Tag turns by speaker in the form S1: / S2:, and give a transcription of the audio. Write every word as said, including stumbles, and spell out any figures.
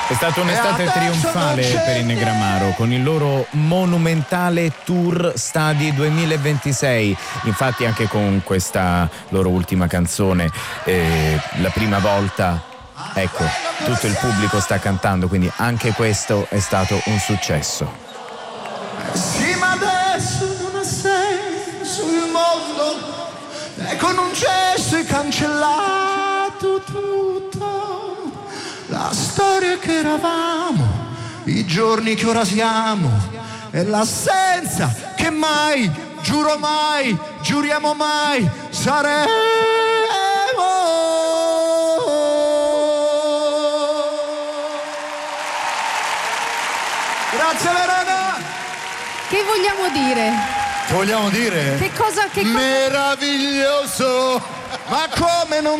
S1: È stata un'estate trionfale per i Negramaro con il loro monumentale tour Stadi duemilaventisei. Infatti anche con questa loro ultima canzone, eh, la prima volta, ecco, tutto il pubblico sta cantando, quindi anche questo è stato un successo.
S2: Sì, ma adesso non ha senso il mondo, e con un gesto hai cancellato tutto, la storia che eravamo, i giorni che ora siamo, e l'assenza che mai, giuro mai, giuriamo mai, saremo. Grazie Verona!
S3: Che vogliamo dire?
S4: Che vogliamo dire?
S3: Che cosa? Che cosa?
S4: Meraviglioso!
S2: Ma come non